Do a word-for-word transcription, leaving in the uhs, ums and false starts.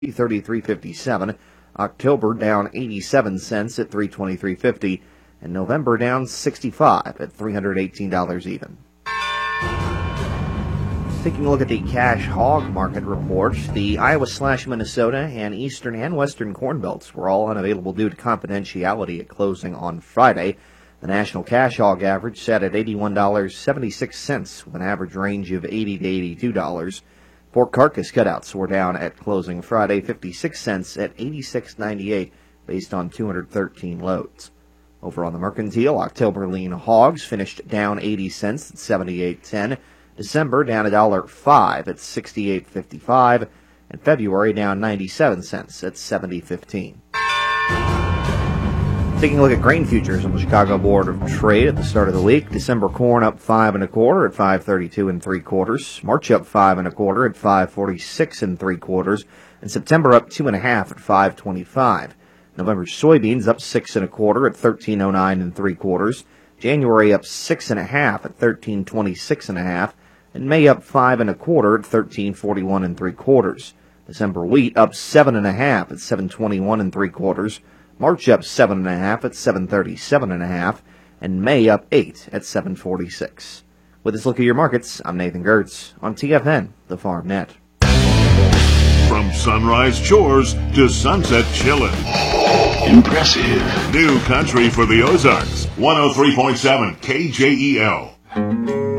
thirty-three fifty-seven. October down eighty-seven cents at three twenty-three fifty, and November down sixty-five at three hundred eighteen dollars even. Taking a look at the cash hog market report, the Iowa slash Minnesota and eastern and western corn belts were all unavailable due to confidentiality at closing on Friday. The national cash hog average sat at eighty-one dollars and seventy-six cents with an average range of eighty to eighty-two dollars. Pork carcass cutouts were down at closing Friday fifty-six cents at eighty-six ninety-eight based on two hundred thirteen loads. Over on the mercantile, October lean hogs finished down eighty cents at seventy-eight ten. December down one dollar and five cents at sixty-eight fifty-five, and February down ninety-seven cents at seventy fifteen. Taking a look at grain futures on the Chicago Board of Trade at the start of the week, December corn up five and a quarter at five thirty-two and three quarters. March up five and a quarter at five forty-six and three quarters, and September up two and a half at five twenty-five. November soybeans up six and a quarter at thirteen oh nine and three quarters. January up six and a half at thirteen twenty-six and a half, and May up five and a quarter at thirteen forty-one and three quarters. December wheat up seven and a half at seven twenty-one and three quarters. March up seven and a half at seven thirty-seven and a half, and May up eight at seven forty-six. With this look at your markets, I'm Nathan Gertz on T F N, the Farm Net. From sunrise chores to sunset chillin'. Impressive. New country for the Ozarks. one oh three point seven K J E L.